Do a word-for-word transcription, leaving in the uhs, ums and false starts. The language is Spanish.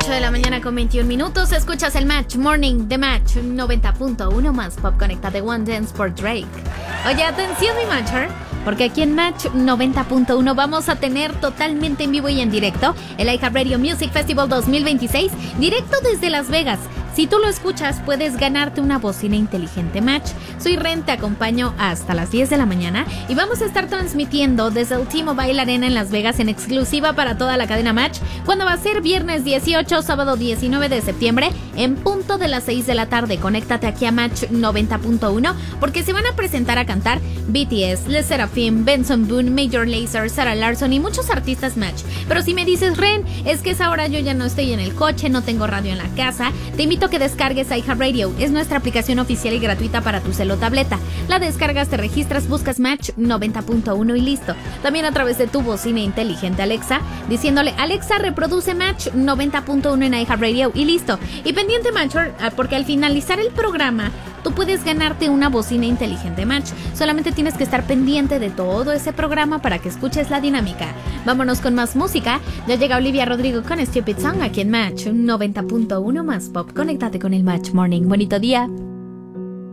ocho de la mañana con veintiún minutos. Escuchas el Match Morning de Match noventa punto uno más Pop Conecta de One Dance por Drake. Oye, atención mi Matcher, porque aquí en Match noventa punto uno vamos a tener totalmente en vivo y en directo el iHeartRadio Music Festival dos mil veintiséis, directo desde Las Vegas. Si tú lo escuchas, puedes ganarte una bocina inteligente Match. Soy Ren, te acompaño hasta las diez de la mañana y vamos a estar transmitiendo desde el T-Mobile Arena en Las Vegas en exclusiva para toda la cadena Match, cuando va a ser viernes dieciocho, sábado diecinueve de septiembre, en punto de las seis de la tarde. Conéctate aquí a Match noventa punto uno porque se van a presentar a cantar B T S, Les Seraphim, Benson Boone, Major Lazer, Sarah Larson y muchos artistas Match. Pero si me dices, Ren, es que esa hora yo ya no estoy en el coche, no tengo radio en la casa, te invito a que descargues iHeartRadio. Es nuestra aplicación oficial y gratuita para tu cel o tableta. La descargas, te registras, buscas Match noventa punto uno y listo. También a través de tu bocina inteligente Alexa, diciéndole, Alexa, reproduce Match noventa punto uno en iHeartRadio y listo. Y pendiente Matcher, porque al finalizar el programa tú puedes ganarte una bocina inteligente Match. Solamente tienes que estar pendiente de todo ese programa para que escuches la dinámica. Vámonos con más música. Ya llega Olivia Rodrigo con Stupid Song aquí en Match noventa punto uno más Pop. Conéctate con el Match Morning. Bonito día.